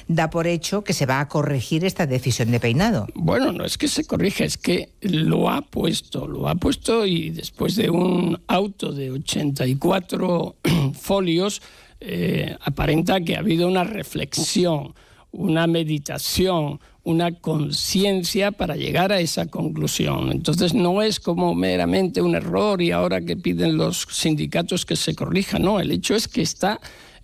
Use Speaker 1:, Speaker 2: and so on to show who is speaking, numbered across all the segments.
Speaker 1: da por hecho que se va a corregir esta decisión de Peinado.
Speaker 2: Bueno, no es que se corrija, es que lo ha puesto y después de un auto de 84 folios, aparenta que ha habido una reflexión, una meditación, una conciencia para llegar a esa conclusión. Entonces no es como meramente un error y ahora que piden los sindicatos que se corrija, no, el hecho es que está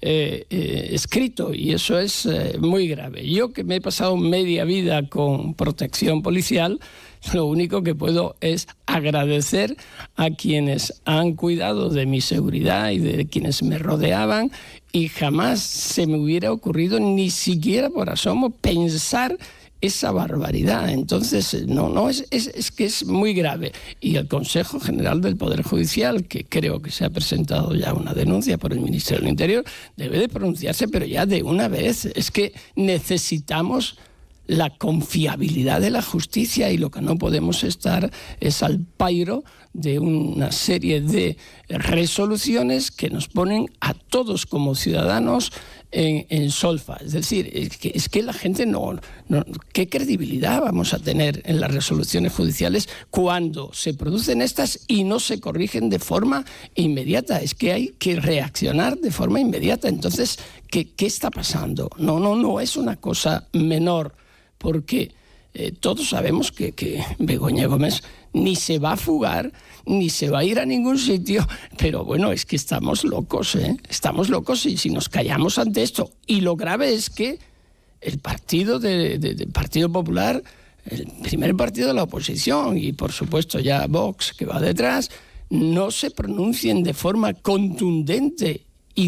Speaker 2: escrito y eso es muy grave. Yo que me he pasado media vida con protección policial, lo único que puedo es agradecer a quienes han cuidado de mi seguridad y de quienes me rodeaban, y jamás se me hubiera ocurrido ni siquiera por asomo pensar esa barbaridad. Entonces, es que es muy grave. Y el Consejo General del Poder Judicial, que creo que se ha presentado ya una denuncia por el Ministerio del Interior, debe de pronunciarse, pero ya de una vez. Es que necesitamos la confiabilidad de la justicia y lo que no podemos estar es al pairo de una serie de resoluciones que nos ponen a todos como ciudadanos en solfa. Es decir, es que la gente no... ¿Qué credibilidad vamos a tener en las resoluciones judiciales cuando se producen estas y no se corrigen de forma inmediata? Es que hay que reaccionar de forma inmediata. Entonces, ¿qué está pasando? No es una cosa menor, porque todos sabemos que Begoña Gómez ni se va a fugar, ni se va a ir a ningún sitio, pero bueno, es que estamos locos, estamos locos y si nos callamos ante esto. Y lo grave es que el partido del Partido Popular, el primer partido de la oposición, y por supuesto ya Vox, que va detrás, no se pronuncien de forma contundente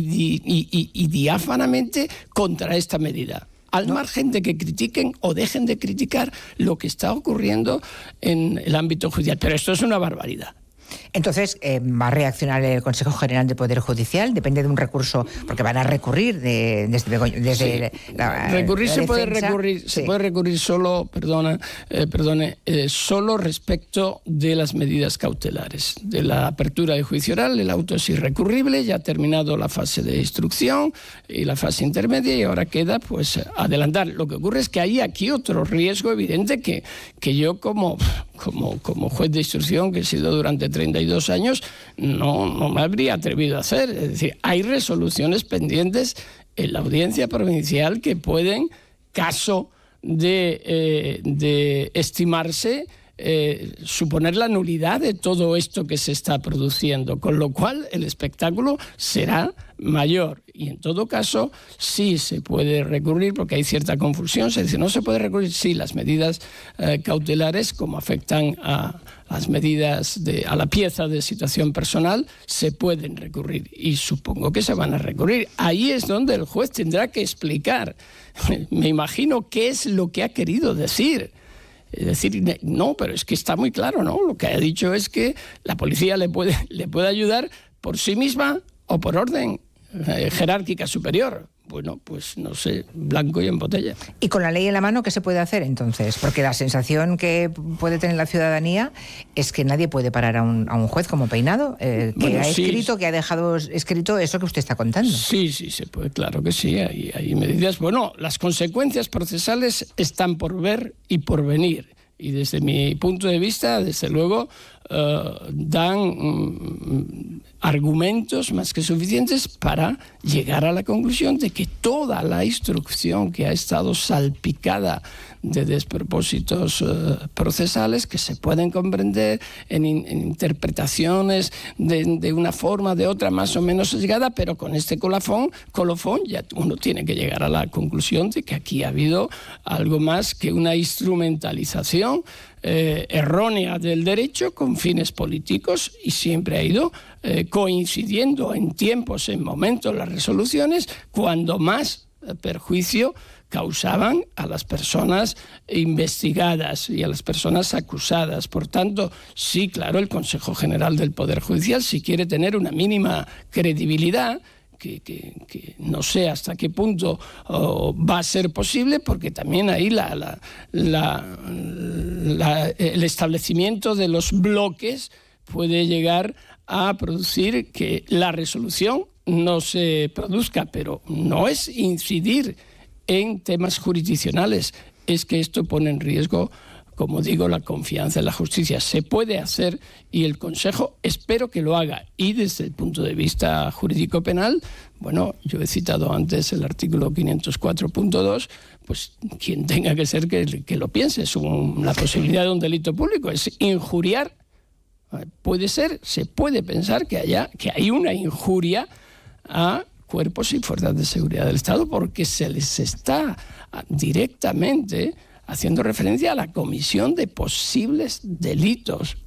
Speaker 2: y diáfanamente contra esta medida. Al margen de que critiquen o dejen de criticar lo que está ocurriendo en el ámbito judicial. Pero esto es una barbaridad.
Speaker 1: Entonces, ¿va a reaccionar el Consejo General del Poder Judicial? Depende de un recurso, porque van a recurrir desde
Speaker 2: sí.
Speaker 1: la
Speaker 2: recurrir
Speaker 1: la
Speaker 2: se puede
Speaker 1: defensa.
Speaker 2: recurrir,
Speaker 1: Sí.
Speaker 2: se puede recurrir solo, solo respecto de las medidas cautelares. De la apertura de juicio oral, el auto es irrecurrible, ya ha terminado la fase de instrucción y la fase intermedia y ahora queda pues adelantar. Lo que ocurre es que hay aquí otro riesgo evidente que yo como juez de instrucción, que he sido durante 32 años, no me habría atrevido a hacer. Es decir, hay resoluciones pendientes en la audiencia provincial que pueden, caso de estimarse, suponer la nulidad de todo esto que se está produciendo, con lo cual el espectáculo será mayor. Y en todo caso sí se puede recurrir, porque hay cierta confusión. Se dice, no se puede recurrir, sí, las medidas cautelares, como afectan a las medidas a la pieza de situación personal, se pueden recurrir y supongo que se van a recurrir. Ahí es donde el juez tendrá que explicar, me imagino, qué es lo que ha querido decir. Es decir, no, pero es que está muy claro, ¿no? Lo que ha dicho es que la policía le puede ayudar por sí misma o por orden jerárquica superior. Bueno, pues no sé, blanco y en botella.
Speaker 1: Y con la ley en la mano, ¿qué se puede hacer entonces? Porque la sensación que puede tener la ciudadanía es que nadie puede parar a un juez como Peinado, que ha escrito, que ha dejado escrito eso que usted está contando.
Speaker 2: Sí, se puede, claro que sí, hay medidas. Bueno, las consecuencias procesales están por ver y por venir. Y desde mi punto de vista, desde luego, dan argumentos más que suficientes para llegar a la conclusión de que toda la instrucción que ha estado salpicada de despropósitos procesales, que se pueden comprender en interpretaciones de una forma, de otra, más o menos llegada, pero con este colofón ya uno tiene que llegar a la conclusión de que aquí ha habido algo más que una instrumentalización errónea del derecho con fines políticos, y siempre ha ido coincidiendo en tiempos, en momentos, las resoluciones cuando más perjuicio causaban a las personas investigadas y a las personas acusadas. Por tanto, sí, claro, el Consejo General del Poder Judicial, si quiere tener una mínima credibilidad, que no sé hasta qué punto va a ser posible, porque también ahí el establecimiento de los bloques puede llegar a producir que la resolución no se produzca, pero no es incidir en temas jurisdiccionales. Es que esto pone en riesgo, como digo, la confianza en la justicia. Se puede hacer y el Consejo espero que lo haga. Y desde el punto de vista jurídico penal, bueno, yo he citado antes el artículo 504.2, pues quien tenga que ser que lo piense. Es la posibilidad de un delito público, es injuriar. Puede ser, se puede pensar que hay una injuria a cuerpos y fuerzas de seguridad del Estado porque se les está directamente haciendo referencia a la comisión de posibles delitos